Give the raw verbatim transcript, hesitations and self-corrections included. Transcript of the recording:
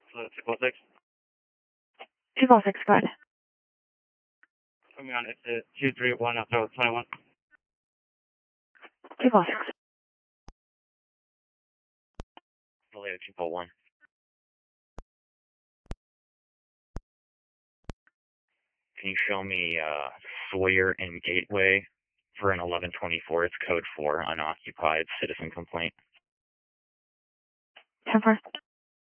So two four six. two four six, go ahead. Coming on exit two three one after twenty-one. two four six. Vallejo two four one. Can you show me uh, Sawyer and Gateway for an eleven twenty-four? It's code four, unoccupied citizen complaint. ten four.